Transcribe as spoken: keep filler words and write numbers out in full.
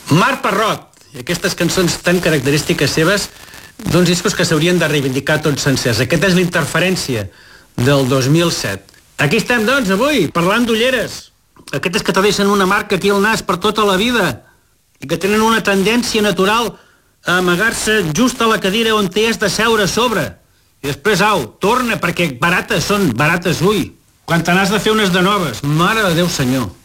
Mar Parrot, i aquestes cançons tan característiques seves, d'uns discos que s'haurien de reivindicar tots sencers. Aquesta és l'Interferència del dos mil set. Aquí estem, doncs, avui, parlant d'ulleres. Aquestes que te deixen una marca aquí al nas per tota la vida i que tenen una tendència natural a amagar-se just a la cadira on t'hi has de seure a sobre. I després, au, torna, perquè barates són, barates, ui. Quan te n'has de fer unes de noves. Mare de Déu, senyor.